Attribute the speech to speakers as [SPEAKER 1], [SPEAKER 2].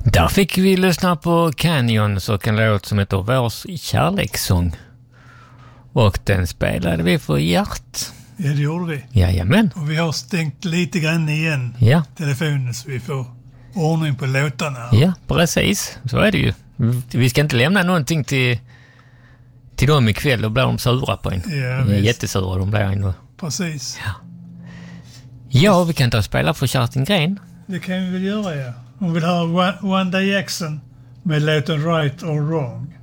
[SPEAKER 1] Där fick vi lyssna på Canyons och en låt som heter Vår kärlekssång. Och den spelade vi för Gert.
[SPEAKER 2] Ja, det gjorde vi.
[SPEAKER 1] Jajamän.
[SPEAKER 2] Och vi har stängt lite grann igen telefonen så vi får ordning på låtarna.
[SPEAKER 1] Ja, precis. Så är det ju. Vi ska inte lämna någonting till dem ikväll. Då blir de sura på en.
[SPEAKER 2] Ja,
[SPEAKER 1] de är jättesura, de blir en.
[SPEAKER 2] Precis.
[SPEAKER 1] Ja, vi kan ta och spela för Kerstin Gren.
[SPEAKER 2] Det kan vi väl göra, ja. Hon vill ha One Day Jackson med låten Right or Wrong.